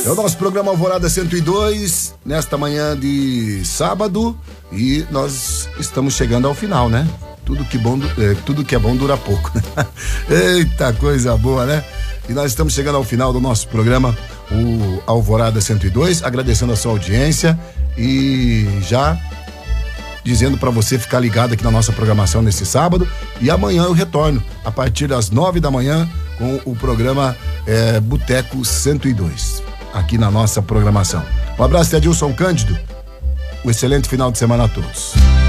É o nosso programa Alvorada 102, nesta manhã de sábado, e nós estamos chegando ao final, né? Tudo que é bom dura pouco, né? Eita, coisa boa, né? E nós estamos chegando ao final do nosso programa, o Alvorada 102, agradecendo a sua audiência e já dizendo para você ficar ligado aqui na nossa programação nesse sábado, e amanhã eu retorno a partir das 9 da manhã com o programa Boteco 102, aqui na nossa programação. Um abraço de Adilson Cândido, um excelente final de semana a todos.